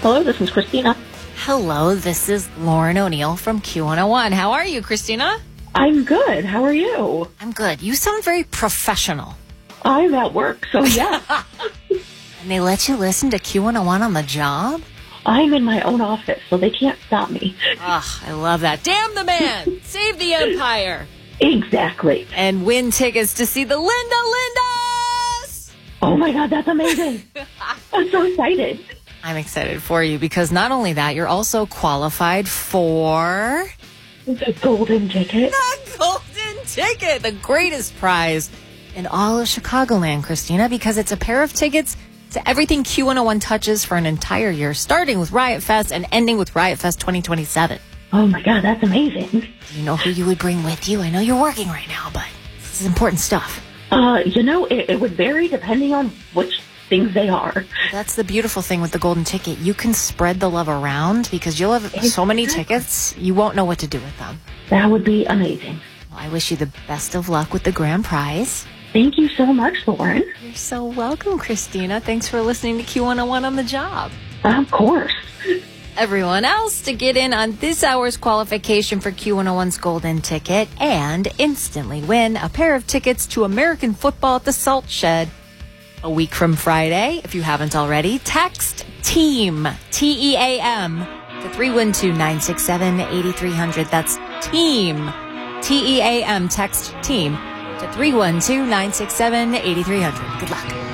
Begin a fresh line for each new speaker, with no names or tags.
Hello, this is Christina.
Hello, this is Lauren O'Neill from Q101. How are you, Christina?
I'm good. How are you?
I'm good. You sound very professional.
I'm at work, so yeah.
And they let you listen to Q101 on the job?
I'm in my own office, so they can't stop me.
Ugh, I love that. Damn the man! Save the empire!
Exactly.
And win tickets to see the Linda Lindas!
Oh my God, that's amazing. I'm so excited.
I'm excited for you because not only that, you're also qualified for
The golden ticket.
the Golden Ticket, the greatest prize in all of Chicagoland, Christina, because it's a pair of tickets to everything Q101 touches for an entire year, starting with Riot Fest and ending with Riot Fest 2027.
Oh my God, that's amazing.
Do you know who you would bring with you? I know you're working right now, but this is important stuff.
It would vary depending on which things they are.
That's the beautiful thing with the Golden Ticket. You can spread the love around because you'll have so many tickets, you won't know what to do with them.
That would be amazing.
Well, I wish you the best of luck with the grand prize.
Thank you so much, Lauren.
You're so welcome, Christina. Thanks for listening to Q101 on the job.
Of course.
Everyone else to get in on this hour's qualification for Q101's Golden Ticket and instantly win a pair of tickets to American football at the Salt Shed a week from Friday. If you haven't already, text TEAM, T-E-A-M, to 312-967-8300. That's TEAM, T-E-A-M, text TEAM to 312-967-8300. Good luck.